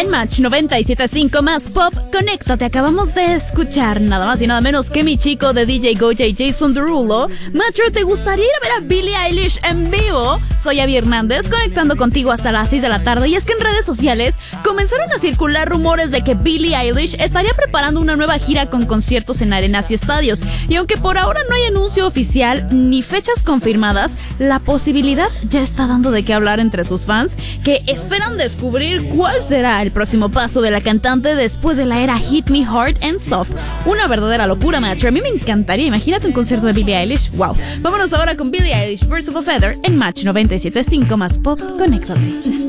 En Match 97.5 más Pop, conéctate. Acabamos de escuchar nada más y nada menos que mi chico de DJ Goya y Jason Derulo. Matcher, ¿te gustaría ir a ver a Billie Eilish en vivo? Soy Abby Hernández, conectando contigo hasta las 6 de la tarde. Y es que en redes sociales comenzaron a circular rumores de que Billie Eilish estaría preparando una nueva gira con conciertos en arenas y estadios. Y aunque por ahora no hay anuncio oficial ni fechas confirmadas, la posibilidad ya está dando de qué hablar entre sus fans, que esperan descubrir cuál será el próximo paso de la cantante después de la era Hit Me Hard and Soft. Una verdadera locura, Match. A mí me encantaría. Imagínate un concierto de Billie Eilish. Wow. Vámonos ahora con Billie Eilish, Birds of a Feather en Match 97.5 más Pop. Conéctate.